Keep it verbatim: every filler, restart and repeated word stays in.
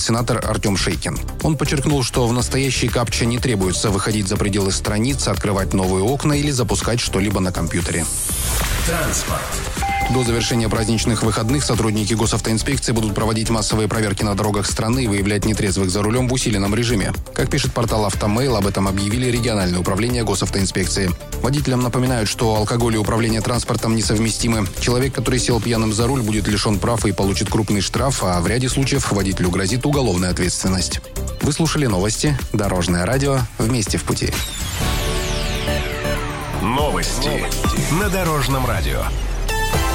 сенатор Артем Шейкин. Он подчеркнул, что в настоящей капча не требуется выходить за пределы страниц, открывать новые окна или запускать что-либо на компьютере. Транспорт. До завершения праздничных выходных сотрудники госавтоинспекции будут проводить массовые проверки на дорогах страны и выявлять нетрезвых за рулем в усиленном режиме. Как пишет портал «Автомейл», об этом объявили региональное управление госавтоинспекции. Водителям напоминают, что алкоголь и управление транспортом несовместимы. Человек, который сел пьяным за руль, будет лишен прав и получит крупный штраф, а в ряде случаев водителю грозит уголовная ответственность. Вы слушали новости. Дорожное радио. Вместе в пути. Новости на Дорожном радио.